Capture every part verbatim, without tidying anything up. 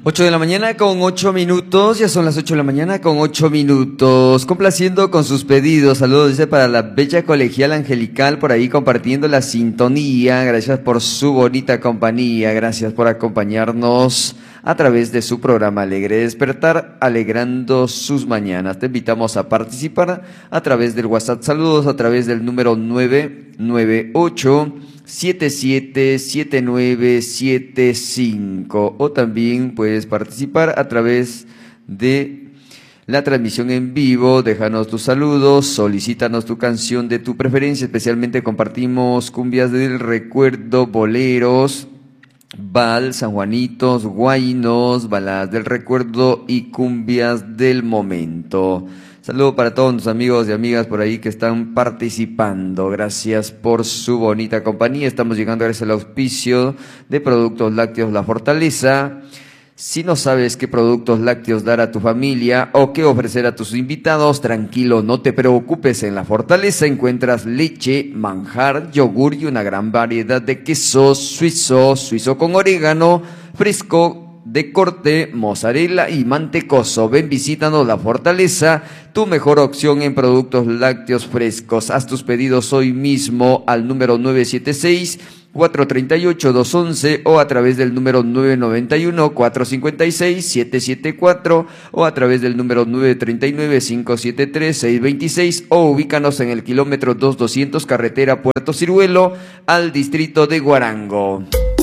ocho de la mañana con ocho minutos, ya son las ocho de la mañana con ocho minutos, complaciendo con sus pedidos. Saludos, dice, para la bella colegial angelical por ahí compartiendo la sintonía. Gracias por su bonita compañía, gracias por acompañarnos a través de su programa Alegre Despertar, alegrando sus mañanas. Te invitamos a participar a través del WhatsApp. Saludos a través del número nueve nueve ocho, siete siete siete nueve siete cinco, o también puedes participar a través de la transmisión en vivo. Déjanos tus saludos, solicítanos tu canción de tu preferencia. Especialmente compartimos cumbias del recuerdo, boleros, vals, sanjuanitos, guainos, baladas del recuerdo y cumbias del momento. Saludo para todos los amigos y amigas por ahí que están participando. Gracias por su bonita compañía. Estamos llegando gracias al auspicio de Productos Lácteos La Fortaleza. Si no sabes qué productos lácteos dar a tu familia o qué ofrecer a tus invitados, tranquilo, no te preocupes. En La Fortaleza encuentras leche, manjar, yogur y una gran variedad de quesos suizo, suizo con orégano, fresco, de corte, mozzarella y mantecoso. Ven, visítanos La Fortaleza, tu mejor opción en productos lácteos frescos. Haz tus pedidos hoy mismo al número nueve siete seis, cuatro tres ocho, dos uno uno o a través del número nueve nueve uno, cuatro cinco seis, siete siete cuatro o a través del número nueve tres nueve, cinco siete tres, seis dos seis o ubícanos en el kilómetro dos doscientos carretera Puerto Ciruelo al distrito de Guarango.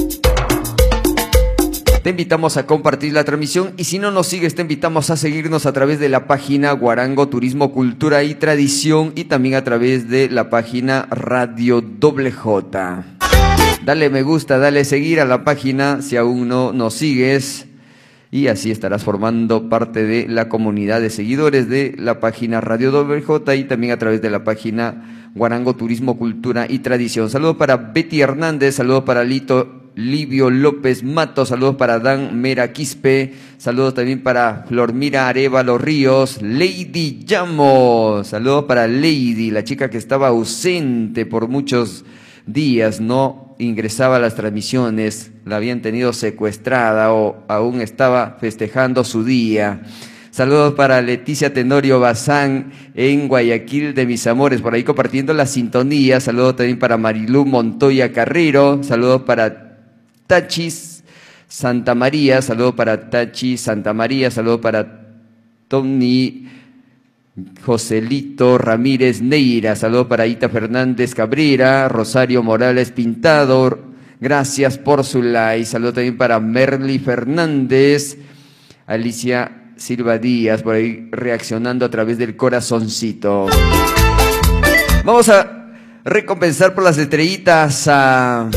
Te invitamos a compartir la transmisión y si no nos sigues te invitamos a seguirnos a través de la página Guarango Turismo, Cultura y Tradición y también a través de la página Radio Doble J. Dale me gusta, dale seguir a la página si aún no nos sigues y así estarás formando parte de la comunidad de seguidores de la página Radio Doble J y también a través de la página Guarango Turismo, Cultura y Tradición. Saludos para Betty Hernández, saludos para Lito Livio López Mato, saludos para Dan Mera Quispe, saludos también para Flormira Arevalo Ríos, Lady Llamo, saludos para Lady, la chica que estaba ausente por muchos días, no ingresaba a las transmisiones, la habían tenido secuestrada o aún estaba festejando su día. Saludos para Leticia Tenorio Bazán en Guayaquil de mis amores, por ahí compartiendo la sintonía. Saludos también para Marilú Montoya Carrero, saludos para Tachis Santa María, saludo para Tachi Santa María, saludo para Tony Joselito Ramírez Neira, saludo para Ita Fernández Cabrera, Rosario Morales Pintado, gracias por su like, saludo también para Merly Fernández, Alicia Silva Díaz, por ahí reaccionando a través del corazoncito. Vamos a recompensar por las estrellitas a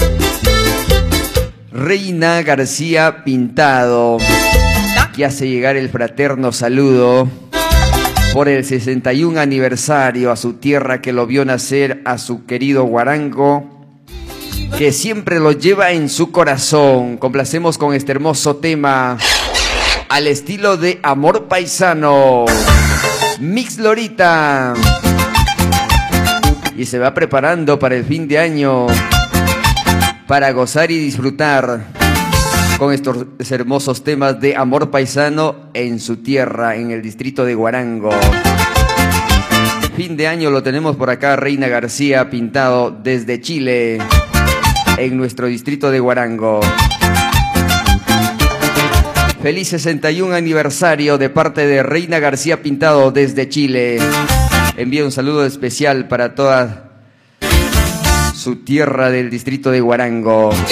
Reina García Pintado, que hace llegar el fraterno saludo por el sesenta y un aniversario a su tierra que lo vio nacer, a su querido Guarango, que siempre lo lleva en su corazón. Complacemos con este hermoso tema al estilo de Amor Paisano, Mix Lorita, y se va preparando para el fin de año, para gozar y disfrutar con estos hermosos temas de Amor Paisano en su tierra, en el distrito de Guarango. Fin de año lo tenemos por acá, Reina García Pintado desde Chile, en nuestro distrito de Guarango. Feliz sesenta y un aniversario de parte de Reina García Pintado desde Chile. Envío un saludo especial para toda su tierra del distrito de Guarango.